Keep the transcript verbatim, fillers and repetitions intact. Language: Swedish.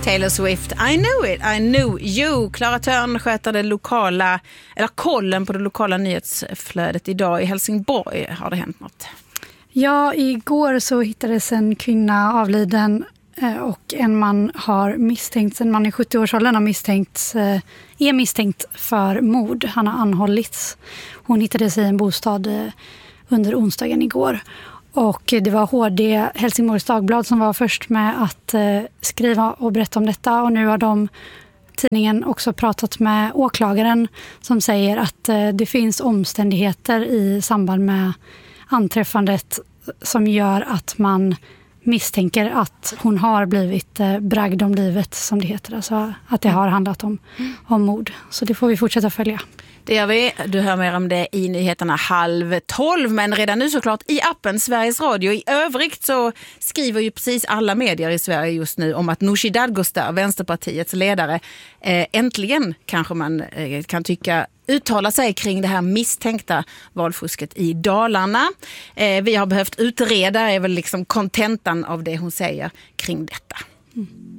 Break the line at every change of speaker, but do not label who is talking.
Taylor Swift, I knew it, I knew you. Clara Törn sköter det lokala, eller kollen på det lokala nyhetsflödet idag. I Helsingborg har det hänt något.
Ja, igår så hittades en kvinna avliden och en man har misstänkt, en man i sjuttio-årsåldern har misstänkt, är misstänkt för mord. Han har anhållits. Hon hittades i en bostad under onsdagen igår. Och det var H D Helsingborgs Dagblad som var först med att skriva och berätta om detta. Och nu har de, tidningen, också pratat med åklagaren som säger att det finns omständigheter i samband med anträffandet som gör att man misstänker att hon har blivit bragd om livet, som det heter. Alltså att det har handlat om, om mord. Så det får vi fortsätta följa.
Det gör vi. Du hör mer om det i nyheterna halv tolv. Men redan nu såklart i appen Sveriges Radio. I övrigt så skriver ju precis alla medier i Sverige just nu om att Nooshi Dadgostar, Vänsterpartiets ledare, eh, äntligen kanske man eh, kan tycka uttala sig kring det här misstänkta valfusket i Dalarna. Eh, vi har behövt utreda, är väl liksom kontentan av det hon säger kring detta. Mm.